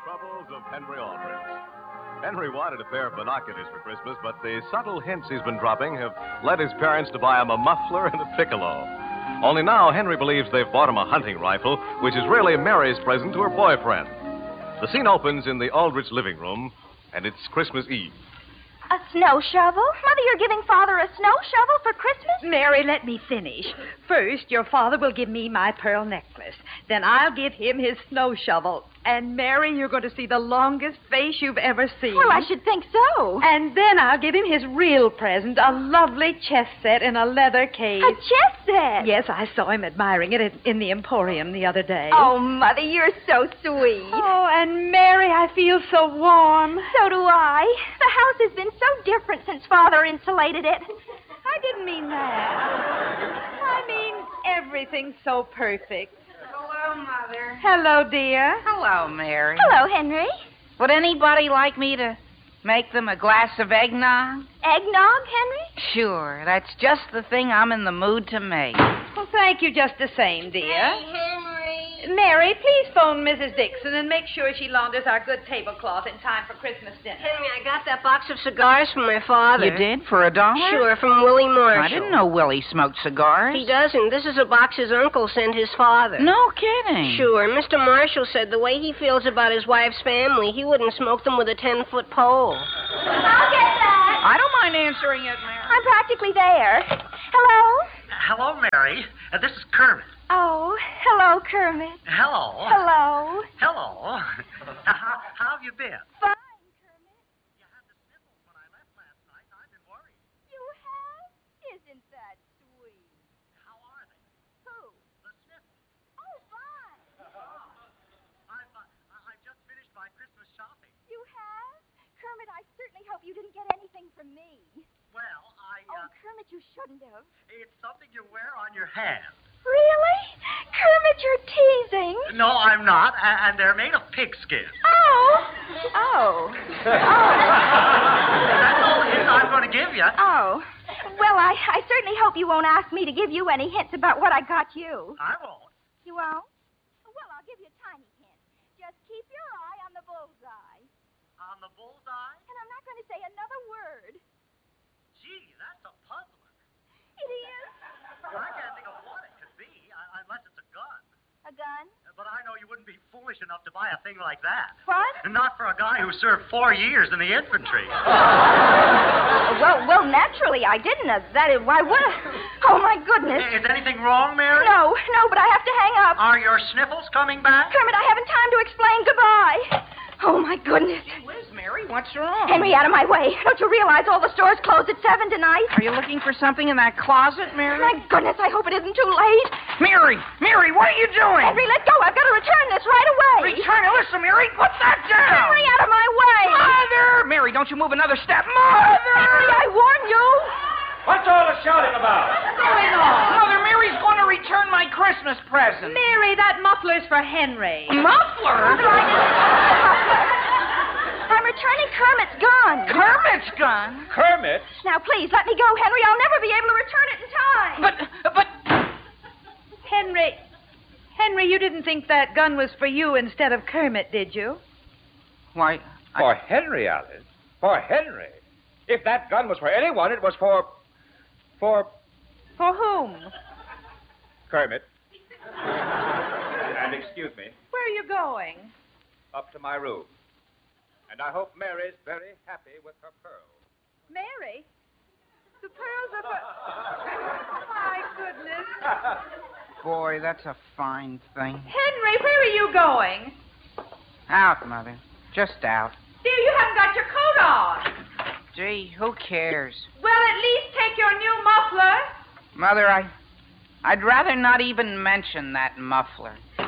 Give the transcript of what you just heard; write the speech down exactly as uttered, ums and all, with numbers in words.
troubles of Henry Aldrich. Henry wanted a pair of binoculars for Christmas, but the subtle hints he's been dropping have led his parents to buy him a muffler and a piccolo. Only now, Henry believes they've bought him a hunting rifle, which is really Mary's present to her boyfriend. The scene opens in the Aldrich living room, and it's Christmas Eve. A snow shovel? Mother, you're giving Father a snow shovel for Christmas? Mary, let me finish. First, your father will give me my pearl necklace. Then I'll give him his snow shovel. And, Mary, you're going to see the longest face you've ever seen. Well, I should think so. And then I'll give him his real present, a lovely chess set in a leather case. A chess set? Yes, I saw him admiring it in, in the Emporium the other day. Oh, Mother, you're so sweet. Oh, and, Mary, I feel so warm. So do I. The house has been so different since Father insulated it. I didn't mean that. I mean everything's so perfect. Hello, Mother. Hello, dear. Hello, Mary. Hello, Henry. Would anybody like me to make them a glass of eggnog? Eggnog, Henry? Sure. That's just the thing I'm in the mood to make. Well, thank you just the same, dear. Hey, Henry. Mary, please phone Missus Dixon and make sure she launders our good tablecloth in time for Christmas dinner. Henry, I got that box of cigars from my father. You did? For a dollar? Sure, from Willie Marshall. I didn't know Willie smoked cigars. He doesn't. This is a box his uncle sent his father. No kidding. Sure. Mister Marshall said the way he feels about his wife's family, he wouldn't smoke them with a ten-foot pole. I'll get that. I don't mind answering it, Mary. I'm practically there. Hello? Hello, Mary. Uh, this is Kermit. Oh, hello, Kermit. Hello. Hello. Hello. how, how have you been? Fine, Kermit. You had the sniffles when I left last night, and I've been worried. You have? Isn't that sweet? How are they? Who? The sniffles. Oh, fine. I've, uh, I've just finished my Christmas shopping. You have? Kermit, I certainly hope you didn't get anything from me. Well, I, Oh, uh, Kermit, you shouldn't have. it's something you wear on your hand. Really? Kermit, you're teasing. No, I'm not, and, and they're made of pigskin. Oh. Oh. Oh. That's all the hint I'm going to give you. Oh. Well, I, I certainly hope you won't ask me to give you any hints about what I got you. I won't. You won't? Well, I'll give you a tiny hint. Just keep your eye on the bullseye. On the bullseye? And I'm not going to say another word. Gee, that's a puzzler. It is. I can't think of what it could be, uh, unless it's a gun. A gun? But I know you wouldn't be foolish enough to buy a thing like that. What? Not for a guy who served four years in the infantry. well, well, naturally I didn't. Uh, that is, why would I? Oh, my goodness. Is anything wrong, Mary? No, no, but I have to hang up. Are your sniffles coming back? Kermit, I haven't time to explain. Goodbye. Oh, my goodness. Liz, Mary, what's wrong? Henry, out of my way. Don't you realize all the stores close at seven tonight? Are you looking for something in that closet, Mary? My goodness, I hope it isn't too late. Mary! Mary, what are you doing? Henry, let go. I've got to return this right away. Return it. Listen, Mary, put that down. Henry, out of my way. Mother! Mary, don't you move another step. Mother! Henry, I warn you. What's all the shouting about? What's going on? Mother, Mary's going to return my Christmas present. Mary, that muffler's for Henry. Muffler? I'm returning Kermit's gun. Kermit's gun? Kermit? Now, please, let me go, Henry. I'll never be able to return it in time. But, but... Henry, Henry, you didn't think that gun was for you instead of Kermit, did you? Why, I... For Henry, Alice. For Henry. If that gun was for anyone, it was for... For... For whom? Kermit. And excuse me, Where are you going? up to my room. And I hope Mary's very happy with her pearls. Mary? The pearls are for... My goodness. Boy, that's a fine thing. Henry, where are you going? Out, Mother. Just out. Dear, you haven't got your coat on. Gee, who cares? Well, at least take your new muffler. Mother, I... I'd rather not even mention that muffler.